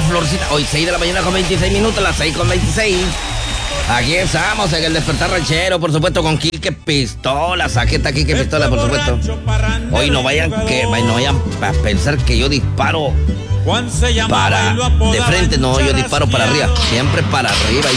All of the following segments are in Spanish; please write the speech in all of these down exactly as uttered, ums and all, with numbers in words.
Florcita. Hoy seis de la mañana con veintiséis minutos, las seis con veintiséis. Aquí estamos en el Despertar Ranchero, por supuesto, con Quique Pistolas. Aquí está Quique Pistolas, por supuesto. Hoy no vayan que no vayan a pensar que yo disparo para de frente, no, yo disparo para arriba, siempre para arriba.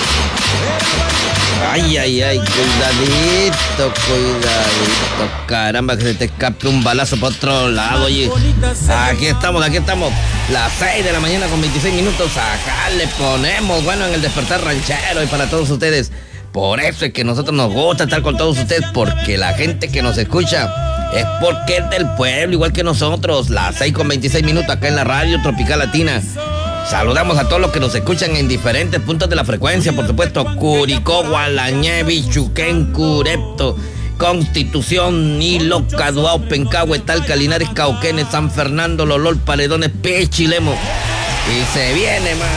Ay, ay, ay, cuidadito, cuidadito. Caramba, que se te escape un balazo por otro lado, oye. Aquí estamos, aquí estamos. Las seis de la mañana con veintiséis minutos. Acá le ponemos, bueno, en el Despertar Ranchero y para todos ustedes. Por eso es que a nosotros nos gusta estar con todos ustedes, porque la gente que nos escucha es porque es del pueblo, igual que nosotros. Las seis con veintiséis minutos acá en la radio Tropical Latina. Saludamos a todos los que nos escuchan en diferentes puntos de la frecuencia, por supuesto. Curicó, Gualañé, Bichuquén, Curepto, Constitución, Hilo, Caduao, Pencahue, Talca, Linares, Cauquenes, San Fernando, Lolol, Paredones, Pechilemo. Y se viene más.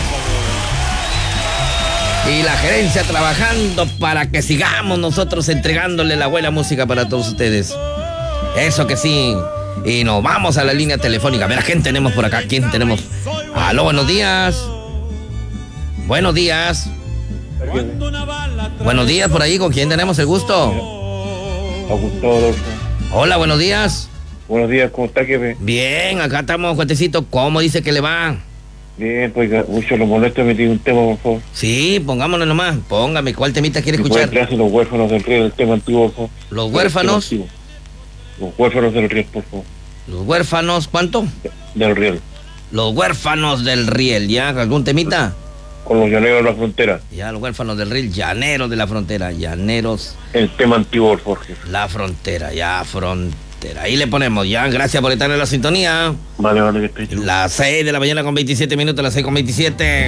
Y la gerencia trabajando para que sigamos nosotros entregándole la buena música para todos ustedes. Eso que sí. Y nos vamos a la línea telefónica. A ver, ¿a quién tenemos por acá? ¿Quién tenemos? Aló, buenos días. Buenos días. Buenos días por ahí. ¿Con quién tenemos el gusto? Augusto Adolfo. Hola, buenos días. Buenos días, ¿cómo está, jefe? Bien, acá estamos, cuentecito. ¿Cómo dice que le va? Bien, pues mucho lo molesto, me tiene un tema, por favor. Sí, pongámonos nomás. Póngame, ¿cuál temita quiere ¿Me escuchar? puede traerse los huérfanos del río, el tema antiguo, por favor? ¿Los huérfanos? Los huérfanos del riel, por favor. ¿Los huérfanos cuánto? Del riel. Los huérfanos del riel, ¿ya? ¿Algún temita? Con los llaneros de la frontera. Ya, los huérfanos del riel, llaneros de la frontera, llaneros. El tema antiguo, por favor, jefe. La frontera, ya, frontera. Ahí le ponemos, ya. Gracias por estar en la sintonía. Vale, vale, que estoy chulo. Las seis de la mañana con veintisiete minutos, las seis con veintisiete.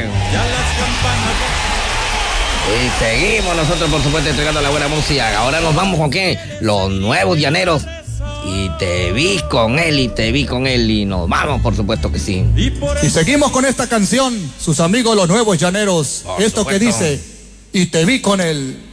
Y seguimos nosotros, por supuesto, entregando la buena música. Ahora nos vamos con qué? Los nuevos llaneros. Y te vi con él, y te vi con él, y nos vamos, por supuesto que sí. Y seguimos con esta canción, sus amigos los nuevos llaneros. Por Esto supuesto. que dice, y te vi con él.